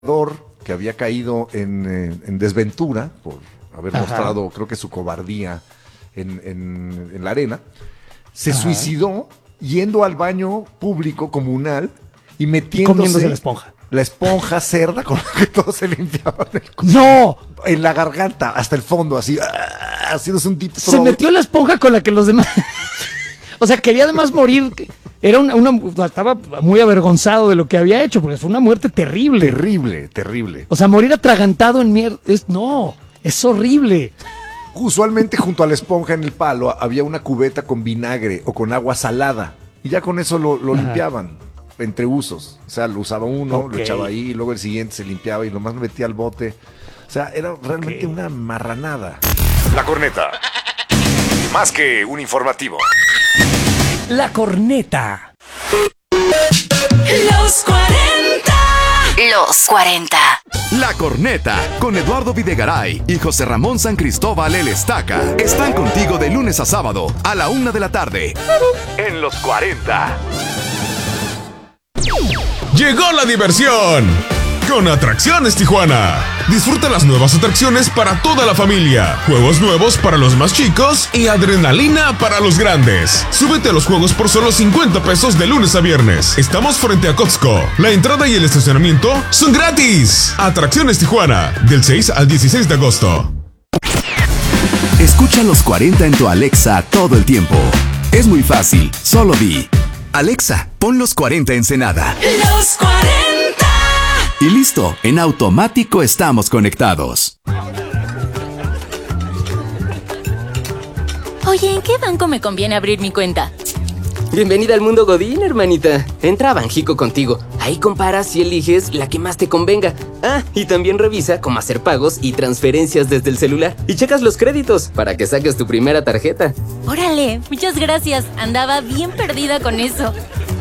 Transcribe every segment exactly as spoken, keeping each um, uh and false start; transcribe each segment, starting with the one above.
que había caído en, eh, en desventura por haber Ajá. mostrado, creo que su cobardía en, en, en la arena, se Ajá. suicidó yendo al baño público comunal y metiéndose comiéndose la esponja. La esponja cerda con la que todos se limpiaban el culo. ¡No! En la garganta, hasta el fondo, así, haciéndose un tipo. Se metió la esponja con la que los demás. O sea, quería además morir. Era una, una, estaba muy avergonzado de lo que había hecho, porque fue una muerte terrible. Terrible, terrible. O sea, morir atragantado en mierda, es, no, es horrible. Usualmente junto a la esponja en el palo había una cubeta con vinagre o con agua salada, y ya con eso lo, lo limpiaban, entre usos. O sea, lo usaba uno, okay. lo echaba ahí, y luego el siguiente se limpiaba y nomás lo metía al bote. O sea, era realmente okay. una marranada. La Corneta. Más que un informativo. La Corneta. Los cuarenta. Los cuarenta. La Corneta, con Eduardo Videgaray y José Ramón San Cristóbal el Estaca, están contigo de lunes a sábado, a la una de la tarde. En Los cuarenta. Llegó la diversión con Atracciones Tijuana. Disfruta las nuevas atracciones para toda la familia, juegos nuevos para los más chicos y adrenalina para los grandes. Súbete a los juegos por solo cincuenta pesos de lunes a viernes. Estamos frente a Costco. La entrada y el estacionamiento son gratis. Atracciones Tijuana, del seis al dieciséis de agosto. Escucha Los cuarenta en tu Alexa todo el tiempo. Es muy fácil, solo di: Alexa, pon Los cuarenta Ensenada. Los cuarenta. Y listo, en automático estamos conectados. Oye, ¿en qué banco me conviene abrir mi cuenta? Bienvenida al mundo Godín, hermanita. Entra a Banjico Contigo. Ahí comparas y eliges la que más te convenga. Ah, y también revisa cómo hacer pagos y transferencias desde el celular. Y checas los créditos para que saques tu primera tarjeta. Órale, muchas gracias. Andaba bien perdida con eso.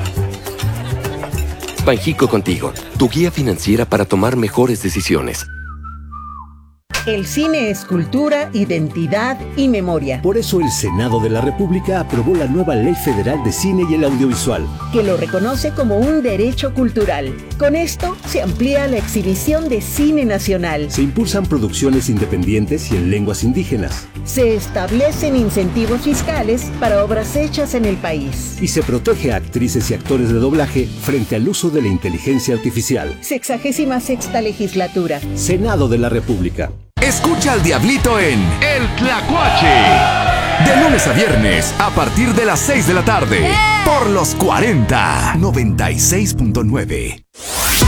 Banjico Contigo, tu guía financiera para tomar mejores decisiones. El cine es cultura, identidad y memoria. Por eso el Senado de la República aprobó la nueva Ley Federal de Cine y el Audiovisual, que lo reconoce como un derecho cultural. Con esto se amplía la exhibición de cine nacional. Se impulsan producciones independientes y en lenguas indígenas. Se establecen incentivos fiscales para obras hechas en el país. Y se protege a actrices y actores de doblaje frente al uso de la inteligencia artificial. Sexagésima sexta legislatura. Senado de la República. Escucha al Diablito en El Tlacuache. De lunes a viernes, a partir de las seis de la tarde. ¡Eh! Por Los cuarenta. noventa y seis punto nueve.